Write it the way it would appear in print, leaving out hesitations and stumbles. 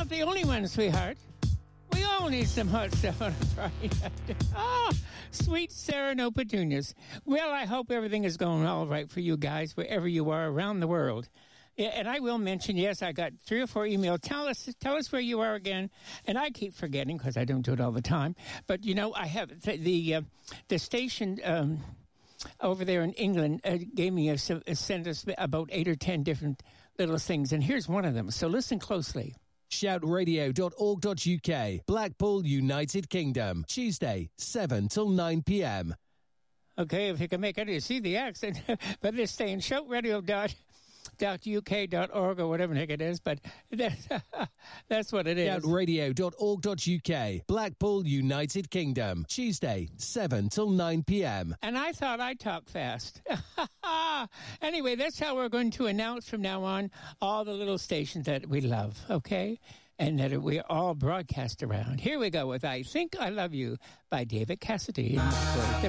not the only one, sweetheart. We all need some hot stuff on a Friday night. Sweet Serrano petunias. Well, I hope everything is going all right for you guys, wherever you are around the world. Yeah, and I will mention, yes, I got 3 or 4 emails. Tell us where you are again. And I keep forgetting because I don't do it all the time. But, I have the station over there in England gave me sent us about 8 or 10 different little things. And here's one of them. So listen closely. Shoutradio.org.uk, Blackpool, United Kingdom, Tuesday, 7 till 9 p.m. Okay, if you can make it, you see the accent. But they're saying shoutradio.uk.org or whatever the heck it is, but that's what it is. Shoutradio.org.uk, Blackpool, United Kingdom, Tuesday, 7 till 9 p.m. And I thought I talk fast. Anyway, that's how we're going to announce from now on all the little stations that we love, okay? And that we all broadcast around. Here we go with I Think I Love You by David Cassidy.